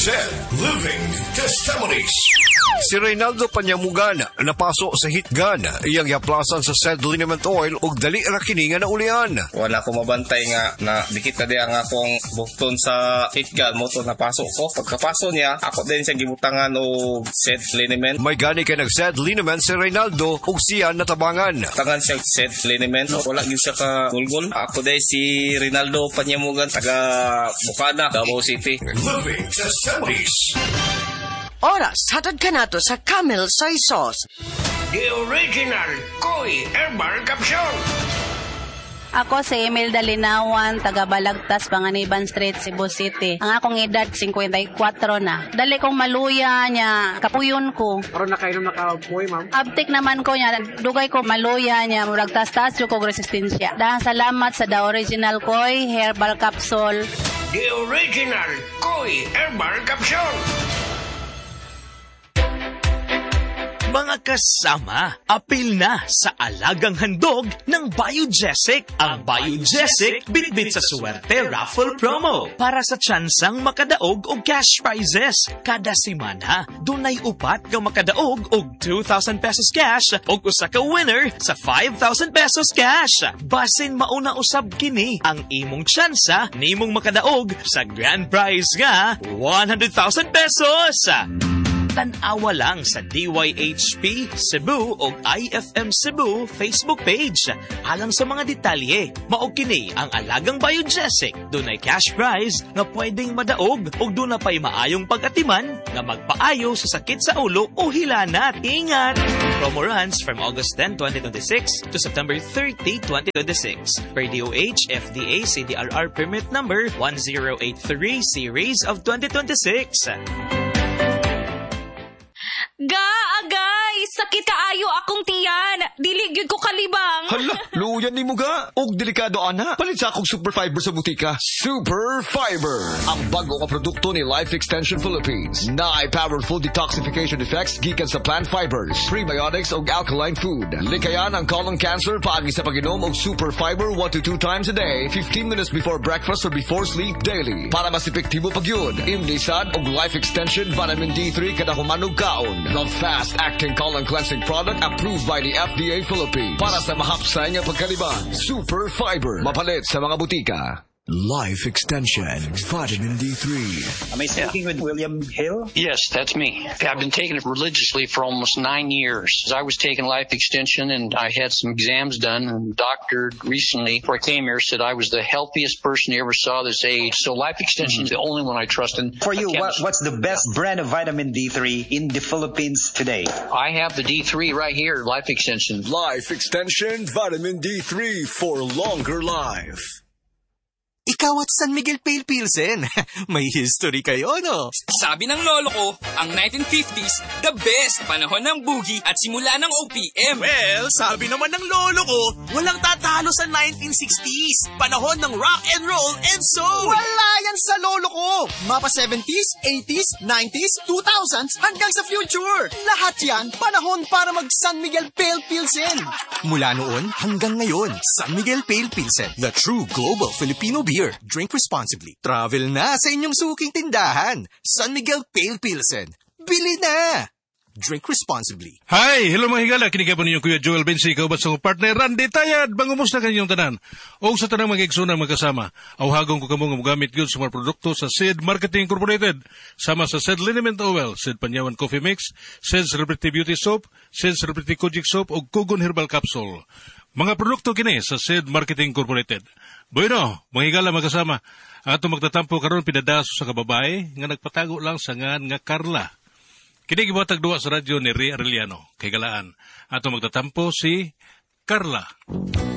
SED Living Testimonies. Si Reynaldo Panyamugan napasok sa hitgan iyang yaplasan sa SED liniment oil ug dali ra kini nga naulian. Wala ko mabantay nga na dikit na diya nga akong bukton sa hitgan mo to napasok ko. Pagkapasok niya, ako din siya gibutangan og SED liniment. May gani kay nag-SED liniment si Reynaldo ug siya natabangan. Tangan siya SED liniment. Wala gyud siya ka gulgol. Ako din si Reynaldo Panyamugan taga Bukana, Davao City. Living Testimonies. Oras, hatad ka na to sa Camel Soy Sauce. The original Koi Herbal Capsule. Ako si Imelda Linawan, taga Balagtas, Panganiban Street, Cebu City. Ang akong edad, 54 na. Dali kong maluya niya, kapuyon ko. Pero nakainom na kapoy, ma'am? Abtik naman ko niya, dugay ko maluya niya, murag tas-tas yung kong resistensya. Dahil salamat sa The Original Koi Herbal Capsule. The original Koi Herbal Capsule. Mga kasama, apil na sa alagang handog ng Biogesic. Ang Biogesic bitbit sa swerte raffle promo para sa tsansang makadaog og cash prizes. Kada semana, dunay upat nga makadaog og 2,000 pesos cash og usa ka winner sa 5,000 pesos cash. Basin mauna usab kini ang imong tsansa nimong makadaog sa grand prize nga 100,000 pesos. Tan-awa lang sa DYHP Cebu o IFM Cebu Facebook page. Alang sa mga detalye, mao kini ang alagang Biogesic. Dunay cash prize nga pwedeng madaog o duna pa'y maayong pag-atiman nga magpaayo sa sakit sa ulo o hilanat. Ingat! Promo runs from August 10, 2026 to September 30, 2026. Per DOH FDA CDRR permit number 1083 series of 2026. Agay! Sakit kaayo akong tiyan! Dili gyud ko kalibang! Hala, luyan ni mo ga! Og delikado ana, palit sa akong Super Fiber sa butika. Super Fiber! Ang bago ka produkto ni Life Extension Philippines. Na ay powerful detoxification effects gikan sa plant fibers, prebiotics og alkaline food. Likayan ang colon cancer paagi sa pag-inom og Super Fiber 1 to 2 times a day, 15 minutes before breakfast or before sleep daily. Para mas epektibo pag yun, imnisad og Life Extension Vitamin D3 kada humanog kaon. The fast-acting colon cleansing product approved by the FDA Philippines. Para sa mahapsay nga pagkaliban, Super Fiber. Mapalit sa mga butika. Life Extension Vitamin D3. Am I speaking with William Hill? Yes, that's me. I've been taking it religiously for almost 9 years. I was taking Life Extension and I had some exams done, and the doctor recently, before I came here, said I was the healthiest person he ever saw this age. So Life Extension is the only one I trust. And for you, what's the best brand of vitamin D3 in the Philippines today? I have the D3 right here, Life Extension. Life Extension Vitamin D3 for longer life. Ikaw at San Miguel Pale Pilsen. May history kayo, no? Sabi ng lolo ko, ang 1950s, the best panahon ng boogie at simula ng OPM. Well, sabi naman ng lolo ko, walang tatalo sa 1960s. Panahon ng rock and roll and soul. Wala yan sa lolo ko. Mapa 70s, 80s, 90s, 2000s, hanggang sa future. Lahat yan, panahon para mag San Miguel Pale Pilsen. Mula noon hanggang ngayon, San Miguel Pale Pilsen, the true global Filipino beer. Drink responsibly. Travel na sa inyong suking tindahan. San Miguel Pale Pilsen. Bili na! Drink responsibly. Hi! Hello mga higala. Kinikaya po ninyong Kuya Joel Bensi, kaubat sa partner Randy Tayad. Bangumus na kanyang tanan. O sa tanang mga igsunan magkasama. Awhagong ko kamong magamit yun sa mga produkto sa SED Marketing Incorporated. Sama sa SED Liniment Oil, SED Panyawan Coffee Mix, SED Celebrity Beauty Soap, SED Celebrity Kojic Soap o Kugon Herbal Capsule. Mga produkto kini sa SED Marketing Incorporated. Bueno, mga higala magkasama. Ato magtatampo karon pinadaso sa kababae nga nagpatago lang sa ngan nga Carla. Kini gibuhatag duwa sa radyo ni Ray Arellano kay galaan. Ato magtatampo si Carla.